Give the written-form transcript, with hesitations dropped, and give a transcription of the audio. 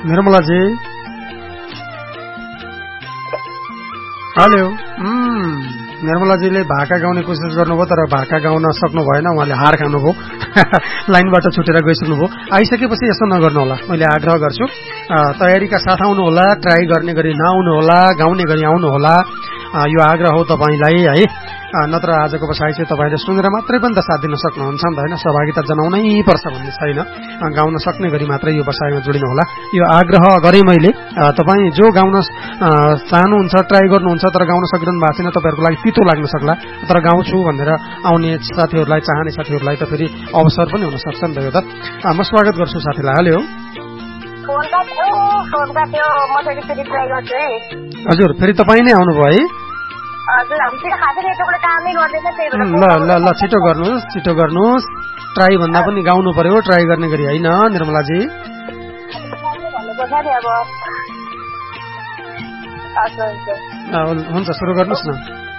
निर्मलाजी hello निर्मलाजीले भाका गाउने कोसिस गर्नुभयो तर भाका गाउन सक्नु भएन, उहाँले हार खानुभयो लाइनबाट छुटेर गइसक्नुभयो। आइसकेपछि यसो नगर्नु होला, मैले आग्रह गर्छु तयारीका साथ आउनु होला, ट्राई गर्ने गरी नआउनु होला, गाउने गरी आउनु होला, यो आग्रह हो तपाईलाई है। नत्र आजको बसाइ चाहिँ तपाईले सुनेर मात्रै पनि त साथ दिन सक्नुहुन्छ नि त हैन, सहभागिता जनाउनै पर्छ भन्ने छैन, गाउन सक्ने गरी मात्रै यो बसाइमा जोडिनु होला, यो आग्रह गरे मैले। तपाई जो गाउन चाहनुहुन्छ ट्राई गर्नुहुन्छ तर गाउन सकिरहनु भएको छैन, तपाईहरुको लागि पितो लाग्न सक्ला, तर गाउँछु भनेर आउने साथीहरुलाई, चाहने साथीहरुलाई त फेरि अवसर पनि हुन सक्छ नि त। यो त म स्वागत गर्छु साथीलाई। हेलो हजुर, फेरि तपाई नै आउनुभयो है? ल ल ल छिटो गर्नुहोस्, ट्राई भन्दा पनि गाउनु पर्यो, ट्राई गर्ने गरी हैन निर्मलाजी। हुन्छ सुरु गर्नुहोस् न।